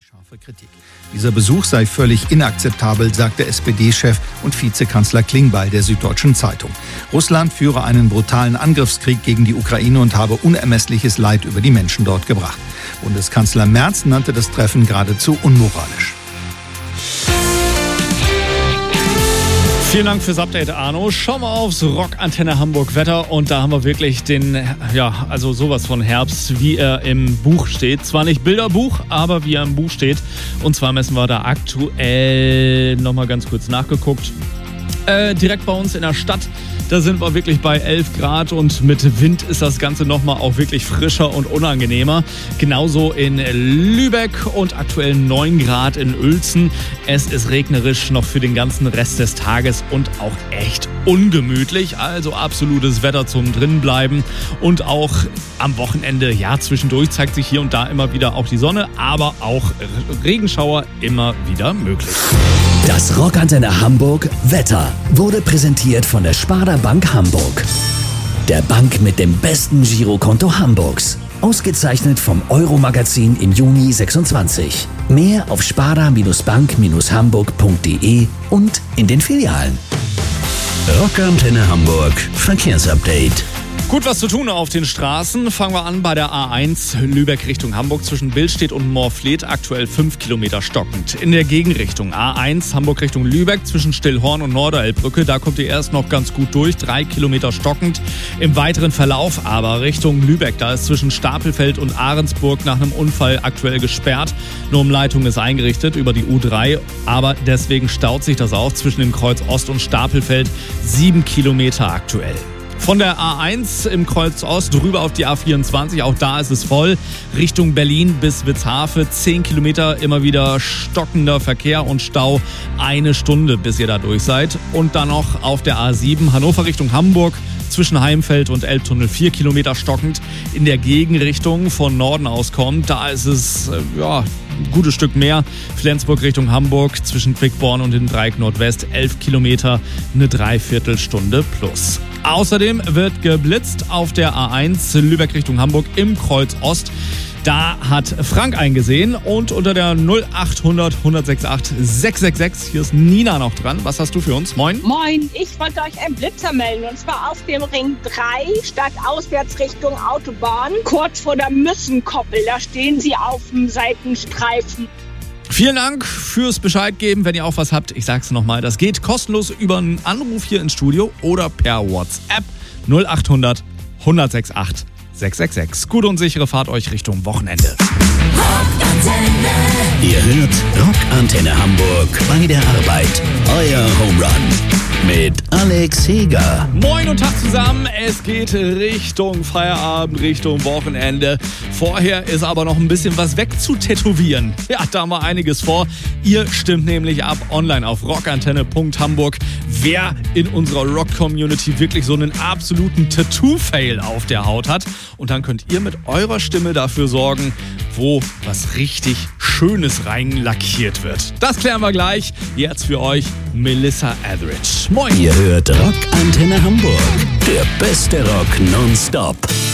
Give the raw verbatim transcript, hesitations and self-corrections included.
scharfe Kritik. Dieser Besuch sei völlig inakzeptabel, sagte S P D-Chef und Vizekanzler Klingbeil der Süddeutschen Zeitung. Russland führe einen brutalen Angriffskrieg gegen die Ukraine und habe unermessliches Leid über die Menschen dort gebracht. Bundeskanzler Merz nannte das Treffen geradezu unmoralisch. Vielen Dank fürs Update, Arno. Schauen wir aufs Rockantenne Hamburg Wetter und da haben wir wirklich den, ja, also sowas von Herbst, wie er im Buch steht. Zwar nicht Bilderbuch, aber wie er im Buch steht. Und zwar messen wir da aktuell, nochmal ganz kurz nachgeguckt, äh, direkt bei uns in der Stadt. Da sind wir wirklich bei elf Grad und mit Wind ist das Ganze nochmal auch wirklich frischer und unangenehmer. Genauso in Lübeck und aktuell neun Grad in Uelzen. Es ist regnerisch noch für den ganzen Rest des Tages und auch echt ungemütlich. Also absolutes Wetter zum Drinbleiben. Und auch am Wochenende, ja, zwischendurch zeigt sich hier und da immer wieder auch die Sonne, aber auch Regenschauer immer wieder möglich. Das Rockantenne Hamburg Wetter wurde präsentiert von der Sparda Bank Hamburg. Der Bank mit dem besten Girokonto Hamburgs. Ausgezeichnet vom Euro-Magazin im Juni sechsundzwanzig. Mehr auf sparda Bank Hamburg punkt de und in den Filialen. Rockantenne Hamburg Verkehrsupdate. Gut, was zu tun auf den Straßen. Fangen wir an bei der A eins Lübeck Richtung Hamburg zwischen Billstedt und Moorfleet. Aktuell fünf Kilometer stockend. In der Gegenrichtung A eins Hamburg Richtung Lübeck zwischen Stillhorn und Norderelbbrücke. Da kommt ihr erst noch ganz gut durch. drei Kilometer stockend. Im weiteren Verlauf aber Richtung Lübeck. Da ist zwischen Stapelfeld und Ahrensburg nach einem Unfall aktuell gesperrt. Eine Umleitung ist eingerichtet über die U drei. Aber deswegen staut sich das auch zwischen dem Kreuz Ost und Stapelfeld. sieben Kilometer aktuell. Von der A eins im Kreuz Ost rüber auf die A vierundzwanzig, auch da ist es voll. Richtung Berlin bis Witzhafe, zehn Kilometer, immer wieder stockender Verkehr und Stau. Eine Stunde, bis ihr da durch seid. Und dann noch auf der A sieben Hannover Richtung Hamburg, zwischen Heimfeld und Elbtunnel, vier Kilometer stockend. In der Gegenrichtung von Norden aus kommt, da ist es, äh, ja, ein gutes Stück mehr. Flensburg Richtung Hamburg, zwischen Quickborn und dem Dreieck Nordwest, elf Kilometer, eine Dreiviertelstunde plus. Außerdem wird geblitzt auf der A eins Lübeck Richtung Hamburg im Kreuz Ost. Da hat Frank eingesehen und unter der null achthundert hundertsechsundachtzig sechshundertsechsundsechzig, hier ist Nina noch dran. Was hast du für uns? Moin. Moin, ich wollte euch einen Blitzer melden und zwar auf dem Ring drei, stadtauswärts Richtung Autobahn, kurz vor der Müssenkoppel. Da stehen sie auf dem Seitenstreifen. Vielen Dank fürs Bescheid geben, wenn ihr auch was habt. Ich sag's nochmal, das geht kostenlos über einen Anruf hier ins Studio oder per WhatsApp null achthundert hundertsechsundachtzig sechshundertsechsundechtzig. Gute und sichere Fahrt euch Richtung Wochenende. Rockantenne. Ihr hört Rockantenne Hamburg bei der Arbeit. Euer Home Run mit Alex Heger. Moin und Tag zusammen. Es geht Richtung Feierabend, Richtung Wochenende. Vorher ist aber noch ein bisschen was wegzutätowieren. Ja, da haben wir einiges vor. Ihr stimmt nämlich ab online auf rockantenne punkt hamburg, wer in unserer Rock-Community wirklich so einen absoluten Tattoo-Fail auf der Haut hat. Und dann könnt ihr mit eurer Stimme dafür sorgen, wo was richtig Schönes rein lackiert wird. Das klären wir gleich. Jetzt für euch Melissa Etheridge. Moin. Ihr hört Rockantenne Hamburg. Der beste Rock nonstop.